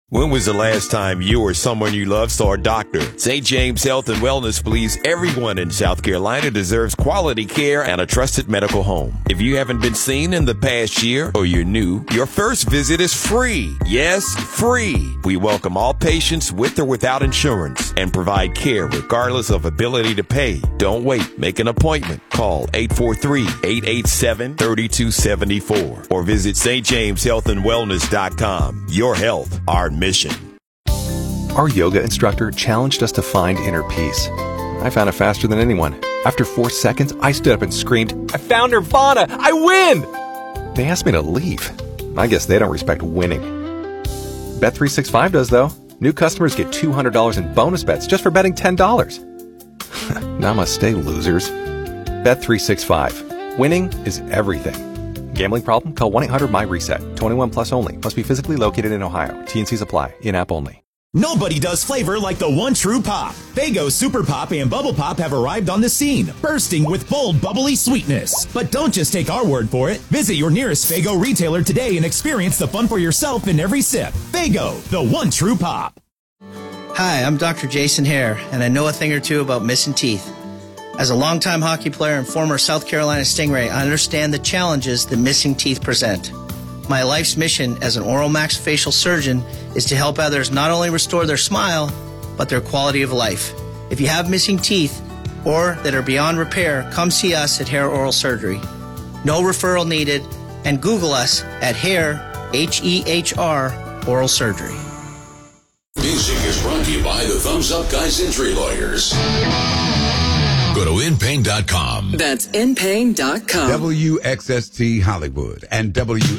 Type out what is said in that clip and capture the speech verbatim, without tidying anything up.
When was the last time you or someone you love saw a doctor? Saint James Health and Wellness believes everyone in South Carolina deserves quality care and a trusted medical home. If you haven't been seen in the past year or you're new, your first visit is free. Yes, free. We welcome all patients with or without insurance and provide care regardless of ability to pay. Don't wait. Make an appointment. Call eight four three, eight eight seven, three two seven four or visit S T James Health and Wellness dot com. Your health, our mission. Our yoga instructor challenged us to find inner peace. I found it faster than anyone. After four seconds, I stood up and screamed, "I found Nirvana! I win!" They asked me to leave. I guess they don't respect winning. Bet three sixty-five does, though. New customers get two hundred dollars in bonus bets just for betting ten dollars. Namaste, losers. Bet three sixty-five. Winning is everything. Gambling problem? Call one eight hundred my reset. twenty-one plus only. Must be physically located in Ohio. T N Cs apply. In-app only. Nobody does flavor like the one true pop. Faygo Super Pop and Bubble Pop have arrived on the scene, bursting with bold, bubbly sweetness. But don't just take our word for it. Visit your nearest Faygo retailer today and experience the fun for yourself in every sip. Faygo, the one true pop. Hi, I'm Doctor Jason Hare, and I know a thing or two about missing teeth. As a longtime hockey player and former South Carolina Stingray, I understand the challenges that missing teeth present. My life's mission as an oral maxillofacial surgeon is to help others not only restore their smile, but their quality of life. If you have missing teeth or that are beyond repair, come see us at Hare Oral Surgery. No referral needed, and Google us at Hare, H E H R, Oral Surgery. Music is brought to you by the Thumbs Up Guys Injury Lawyers. Go to in pain dot com. That's in pain dot com. W X S T Hollywood and W